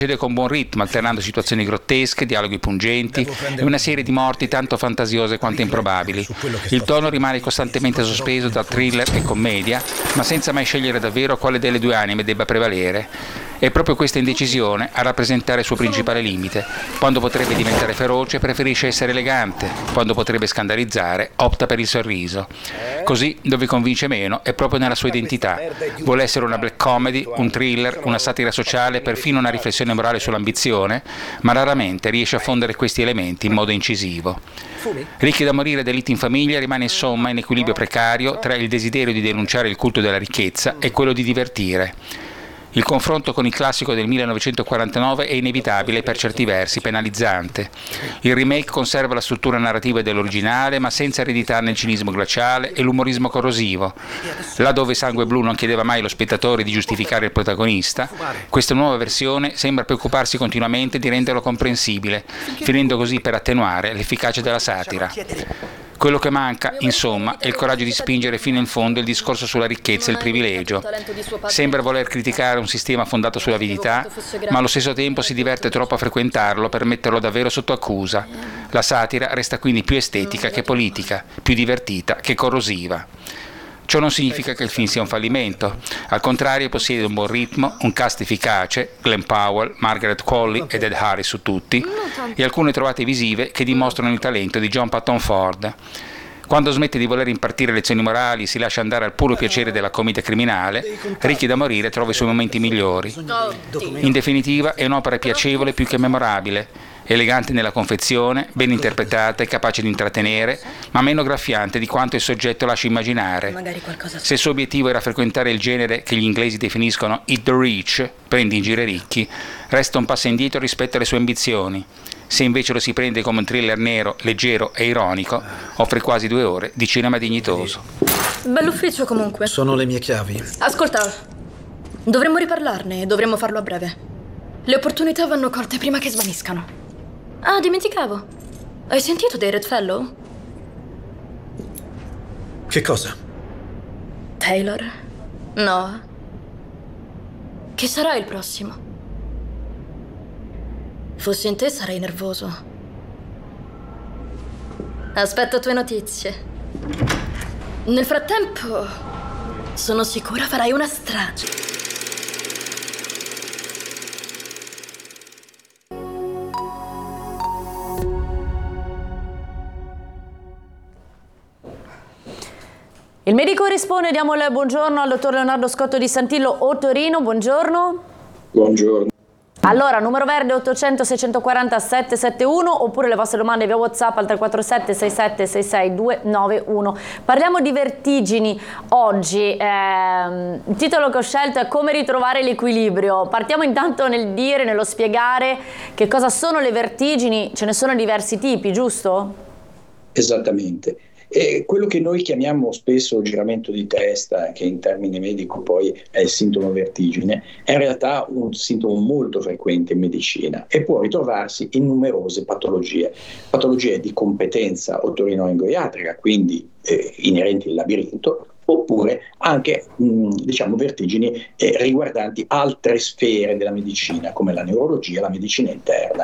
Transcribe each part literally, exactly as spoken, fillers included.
procede con buon ritmo, alternando situazioni grottesche, dialoghi pungenti e una serie di morti tanto fantasiose quanto improbabili. Il tono rimane costantemente sospeso tra thriller e commedia, ma senza mai scegliere davvero quale delle due anime debba prevalere. È proprio questa indecisione a rappresentare il suo principale limite. Quando potrebbe diventare feroce, preferisce essere elegante. Quando potrebbe scandalizzare, opta per il sorriso. Così, dove convince meno, è proprio nella sua identità. Vuole essere una black comedy, un thriller, una satira sociale, perfino una riflessione morale sull'ambizione, ma raramente riesce a fondere questi elementi in modo incisivo. Ricchi da morire delitto in famiglia rimane insomma in equilibrio precario tra il desiderio di denunciare il culto della ricchezza e quello di divertire. Il confronto con il classico del millenovecentoquarantanove è inevitabile e per certi versi penalizzante. Il remake conserva la struttura narrativa dell'originale, ma senza ereditare il cinismo glaciale e l'umorismo corrosivo. Là dove Sangue Blu non chiedeva mai allo spettatore di giustificare il protagonista, questa nuova versione sembra preoccuparsi continuamente di renderlo comprensibile, finendo così per attenuare l'efficacia della satira. Quello che manca, insomma, è il coraggio di spingere fino in fondo il discorso sulla ricchezza e il privilegio. Sembra voler criticare un sistema fondato sull'avidità, ma allo stesso tempo si diverte troppo a frequentarlo per metterlo davvero sotto accusa. La satira resta quindi più estetica che politica, più divertita che corrosiva. Ciò non significa che il film sia un fallimento, al contrario possiede un buon ritmo, un cast efficace, Glenn Powell, Margaret Qualley ed Ed Harris su tutti, e alcune trovate visive che dimostrano il talento di John Patton Ford. Quando smette di voler impartire lezioni morali e si lascia andare al puro piacere della commedia criminale, Ricchi da morire trova i suoi momenti migliori. In definitiva è un'opera piacevole più che memorabile, elegante nella confezione, ben interpretata e capace di intrattenere, ma meno graffiante di quanto il soggetto lascia immaginare. Se il suo obiettivo era frequentare il genere che gli inglesi definiscono hit the rich, prendi in giro i ricchi, resta un passo indietro rispetto alle sue ambizioni. Se invece lo si prende come un thriller nero, leggero e ironico, offre quasi due ore di cinema dignitoso. Bell'ufficio comunque. Sono le mie chiavi. Ascolta, dovremmo riparlarne e dovremmo farlo a breve. Le opportunità vanno colte prima che svaniscano. Ah, dimenticavo. Hai sentito dei Red Fellow? Che cosa? Taylor? No. Chi sarà il prossimo? Fossi in te sarei nervoso. Aspetto tue notizie. Nel frattempo, sono sicura farai una strage. Il medico risponde, diamo il buongiorno al dottor Leonardo Scotto di Santillo Ottorino, buongiorno. Buongiorno. Allora, numero verde ottocento seicentoquaranta settecentosettantuno oppure le vostre domande via WhatsApp al tre quattro sette sei sette sei sei due nove uno. Parliamo di vertigini oggi. Eh, il titolo che ho scelto è Come ritrovare l'equilibrio. Partiamo intanto nel dire, nello spiegare che cosa sono le vertigini. Ce ne sono diversi tipi, giusto? Esattamente. E quello che noi chiamiamo spesso giramento di testa, che in termine medico poi è il sintomo vertigine, è in realtà un sintomo molto frequente in medicina e può ritrovarsi in numerose patologie, patologie di competenza otorino-ingoiatrica, quindi eh, inerenti al labirinto, oppure anche mh, diciamo vertigini eh, riguardanti altre sfere della medicina, come la neurologia, la medicina interna.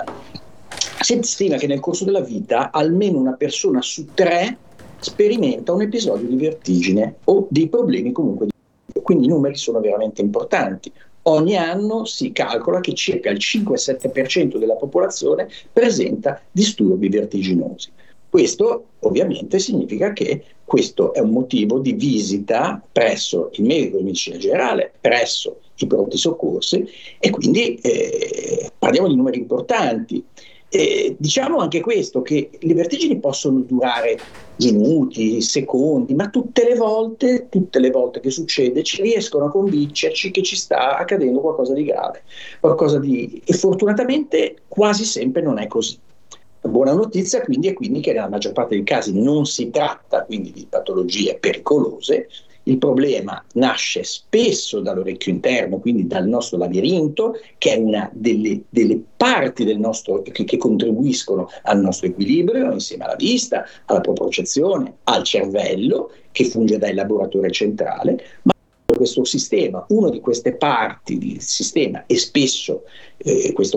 Si stima che nel corso della vita almeno una persona su tre sperimenta un episodio di vertigine o dei problemi comunque, quindi i numeri sono veramente importanti. Ogni anno si calcola che circa il cinque sette per cento della popolazione presenta disturbi vertiginosi. Questo ovviamente significa che questo è un motivo di visita presso il medico di medicina generale, presso i pronti soccorsi, e quindi eh, parliamo di numeri importanti. Eh, diciamo anche questo, che le vertigini possono durare minuti, secondi, ma tutte le volte, tutte le volte che succede ci riescono a convincerci che ci sta accadendo qualcosa di grave, qualcosa di... e fortunatamente quasi sempre non è così. La buona notizia quindi è quindi che nella maggior parte dei casi non si tratta quindi di patologie pericolose. Il problema nasce spesso dall'orecchio interno, quindi dal nostro labirinto, che è una delle, delle parti del nostro, che, che contribuiscono al nostro equilibrio, insieme alla vista, alla propriocezione, al cervello, che funge da elaboratore centrale, ma questo sistema, una di queste parti del sistema, e spesso eh, questo